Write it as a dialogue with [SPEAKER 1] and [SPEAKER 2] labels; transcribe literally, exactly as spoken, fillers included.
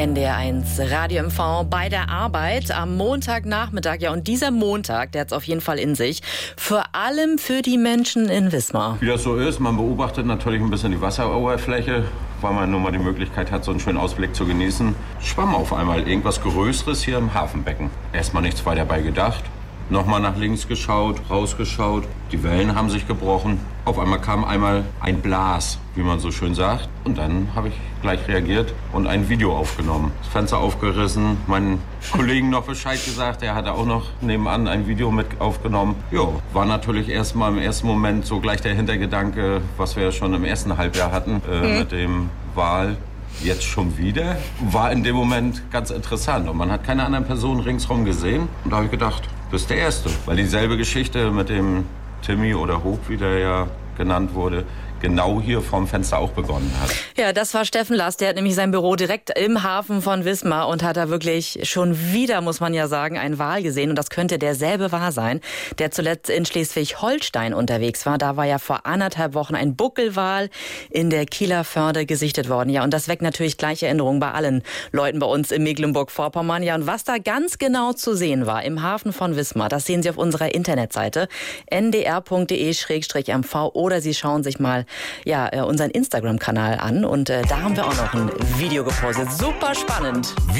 [SPEAKER 1] N D R eins Radio M V bei der Arbeit am Montagnachmittag. Ja, und dieser Montag, der hat es auf jeden Fall in sich. Vor allem für die Menschen in Wismar.
[SPEAKER 2] Wie das so ist, man beobachtet natürlich ein bisschen die Wasseroberfläche, weil man nur mal die Möglichkeit hat, so einen schönen Ausblick zu genießen. Schwamm auf einmal irgendwas Größeres hier im Hafenbecken. Erstmal nichts weiter dabei gedacht. Nochmal nach links geschaut, rausgeschaut. Die Wellen haben sich gebrochen. Auf einmal kam einmal ein Blas, wie man so schön sagt. Und dann habe ich gleich reagiert und ein Video aufgenommen. Das Fenster aufgerissen, meinen Kollegen noch Bescheid gesagt. Er hatte auch noch nebenan ein Video mit aufgenommen. Jo, war natürlich erstmal im ersten Moment so gleich der Hintergedanke, was wir ja schon im ersten Halbjahr hatten, äh, mhm. mit dem Wal. Jetzt schon wieder? War in dem Moment ganz interessant. Und man hat keine anderen Personen ringsherum gesehen. Und da habe ich gedacht, du bist der Erste. Weil dieselbe Geschichte mit dem Timmy oder Hoch, wie der ja genannt wurde, genau hier vorm Fenster auch begonnen hat.
[SPEAKER 1] Ja, das war Steffen Last. Der hat nämlich sein Büro direkt im Hafen von Wismar und hat da wirklich schon wieder, muss man ja sagen, einen Wal gesehen. Und das könnte derselbe Wal sein, der zuletzt in Schleswig-Holstein unterwegs war. Da war ja vor anderthalb Wochen ein Buckelwal in der Kieler Förde gesichtet worden. Ja, und das weckt natürlich gleiche Erinnerungen bei allen Leuten bei uns in Mecklenburg-Vorpommern. Ja, und was da ganz genau zu sehen war im Hafen von Wismar, das sehen Sie auf unserer Internetseite n d r punkt d e slash m v oder Sie schauen sich mal ja, unseren Instagram-Kanal an und äh, da haben wir auch noch ein Video gepostet. Super spannend.